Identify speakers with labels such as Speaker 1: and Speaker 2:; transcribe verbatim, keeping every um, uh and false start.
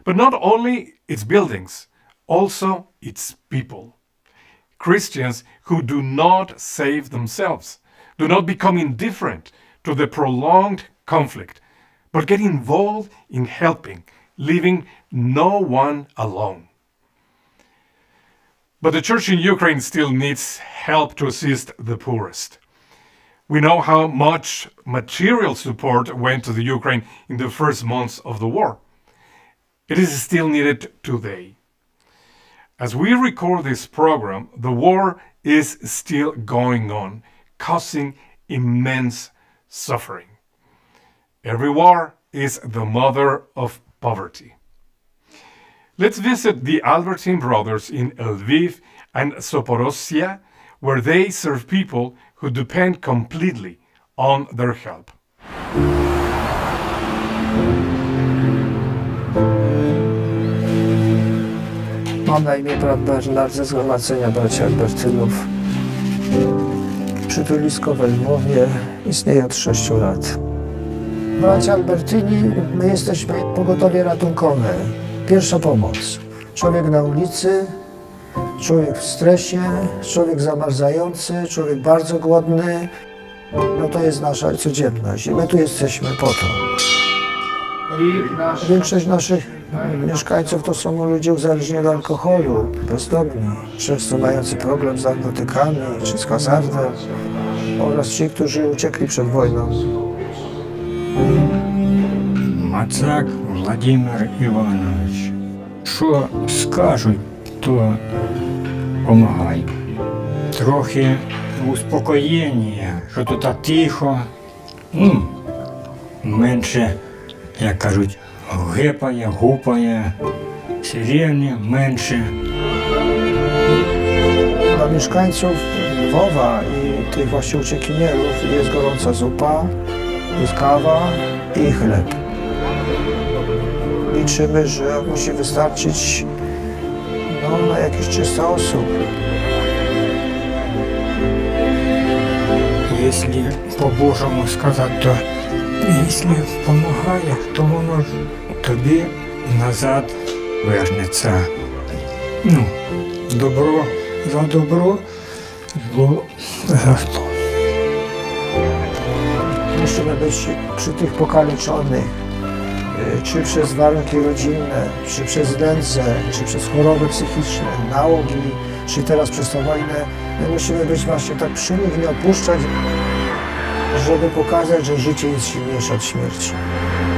Speaker 1: But not only its buildings, also its people. Christians who do not save themselves, do not become indifferent to the prolonged conflict, but get involved in helping, leaving no one alone. But the church in Ukraine still needs help to assist the poorest. We know how much material support went to the Ukraine in the first months of the war. It is still needed today. As we record this program, the war is still going on, causing immense suffering. Every war is the mother of poverty. Let's visit the Albertine brothers in Lviv and Zaporozhye, where they serve people who depend completely on their help.
Speaker 2: Mam na imię brat Bernard ze Zgromadzenia Braci Albertynów. Przytulisko we Lwowie istnieje od sześciu lat. Bracia Albertyni, my jesteśmy pogotowie ratunkowe. Pierwsza pomoc. Człowiek na ulicy, człowiek w stresie, człowiek zamarzający, człowiek bardzo głodny. No to jest nasza codzienność i my tu jesteśmy po to. Większość naszych mieszkańców to są ludzie uzależnieni od alkoholu, bezdomni, często mający problem z narkotykami czy z hazardem oraz ci, którzy uciekli przed wojną.
Speaker 3: Мацак Владимир Іванович. Що скажуть, то помагай. Трохи успокоєння, що тут тихо, ну, менше, як кажуть, гепає, гупає, сирени менше.
Speaker 2: Dla mieszkańców Lwowa i tych właśnie uciekinierów jest gorąca zupa, jest kawa i chleb. Liczymy, że musi wystarczyć no, na jakieś trzysta osób.
Speaker 3: Якщо по-божому сказати, то якщо допомагає, то воно тобі назад вернеться. Ну, добро за добро, зло за зло.
Speaker 2: Musimy być przy tych pokaleczonych, czy przez warunki rodzinne, czy przez nędzę, czy przez choroby psychiczne, nałogi, czy teraz przez tę wojnę. My musimy być właśnie tak przy nich i nie opuszczać, żeby pokazać, że życie jest silniejsze od śmierci.